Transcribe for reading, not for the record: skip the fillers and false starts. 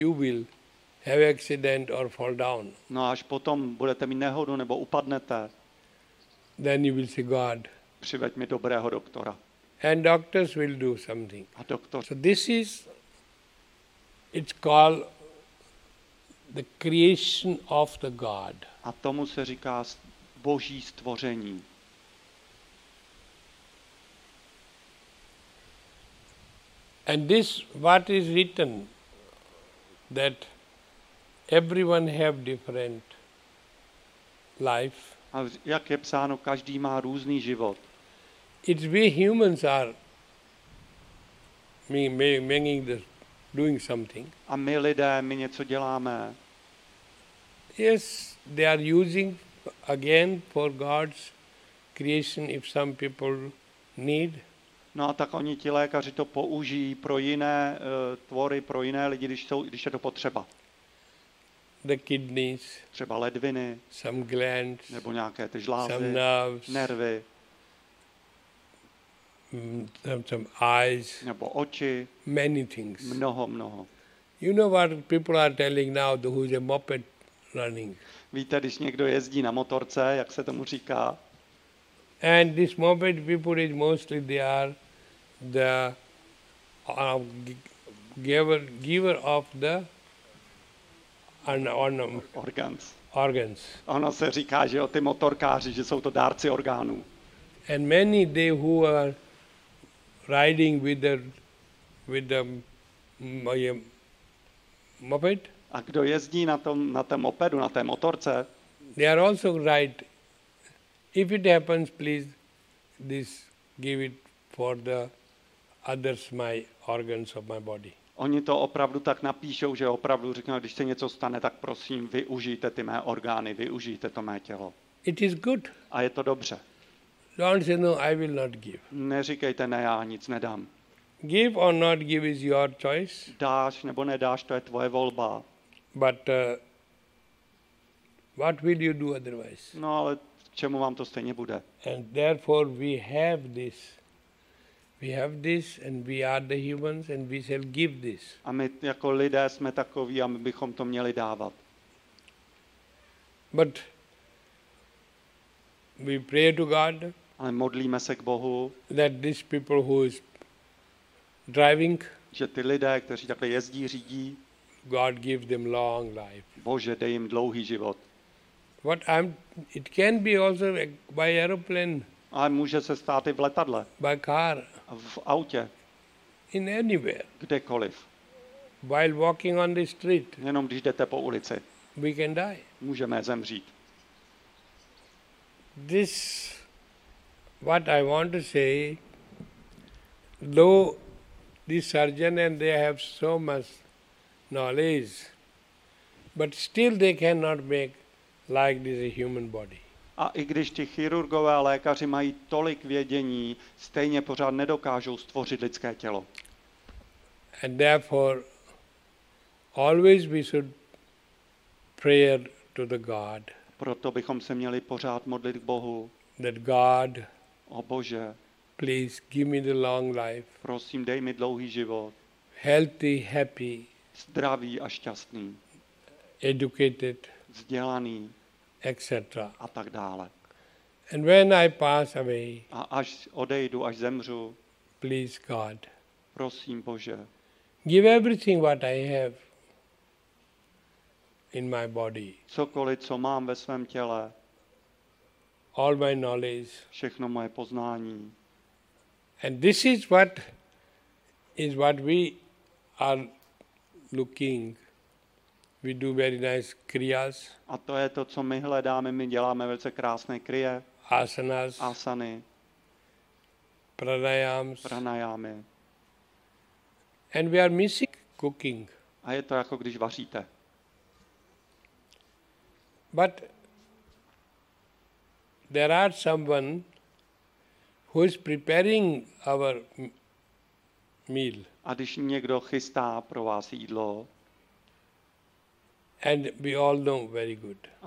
you will have accident or fall down. No a až potom budete mít nehodu nebo upadnete, Then you will say, God. přiveď mi dobrého doktora. And doctors will do something. A doktor, So this is, it's called the creation of the God. a tomu se říká boží stvoření. And this, what is written, that everyone have different life. A jak je psáno, každý má různý život. It's we humans are making this, doing something. A my lidé, my něco děláme. Yes, they are using again for God's creation if some people need. No a tak oni ti lékaři to použijí pro jiné tvory, pro jiné lidi, když je to potřeba. The kidneys, Třeba ledviny, some glands, nebo nějaké ty some žlázy, nerves, nervy, some eyes, nebo oči, many things. mnoho. You know what people are telling now, who is a moped running. Víte, když někdo jezdí na motorce, jak se tomu říká, And this moped people is mostly they are the giver of the organs. Ono se říká, že ty motorkáři, že jsou to dárci orgánů. And many they who are riding with the moped, A kdo jezdí na tom mopedu, na té motorce, they are also right. If it happens, please, this give it for the others, my organs of my body. oni to opravdu tak napíšou, že opravdu řeknou, když se něco stane, tak prosím, využijte ty mé orgány, využijte to mé tělo. It is good. A je to dobře. Don't say, no, I will not give. Neříkejte, ne, já nic nedám. Give or not give is your choice, Dáš nebo nedáš, to je tvoje volba. but what will you do otherwise? No ale k čemu vám to stejně bude? And therefore we have this. We have this and we are the humans and we shall give this. A my jako lidé jsme takoví a my bychom to měli dávat. But we pray to God Ale modlíme se k Bohu, that these people who is driving, že ty lidé, kteří takhle jezdí, řídí, God give them long life. Bože, dej jim dlouhý život. It can be also by aeroplane, Ale může se stát i v letadle, by car, v autě, in anywhere. kdekoliv. While walking on the street, Jenom když jdete po ulici, we can die. můžeme zemřít. This, what I want to say, though the surgeon and they have so much knowledge, but still they cannot make like this a human body. A i když ti chirurgové a lékaři mají tolik vědění, stejně pořád nedokážou stvořit lidské tělo. And therefore, always we should pray to the God, Proto bychom se měli pořád modlit k Bohu. that God, O Bože, please give me the long life, prosím, dej mi dlouhý život, healthy, happy, zdravý a šťastný, educated, vzdělaný etc. a tak dále. And when I pass away, A až odejdu, až zemřu, please God, prosím, Bože, give everything what I have in my body, cokoliv, co mám ve svém těle, all my knowledge. všechno moje poznání. And this is what we are looking. We do very nice kriyas, A to je to, co my hledáme. My děláme velice krásné kryje, asanas, asany, pranayams, pranajámy. and we are missing cooking. A je to jako když vaříte. But there are someone who is preparing our meal, A když někdo chystá pro vás jídlo, and we all know very good. a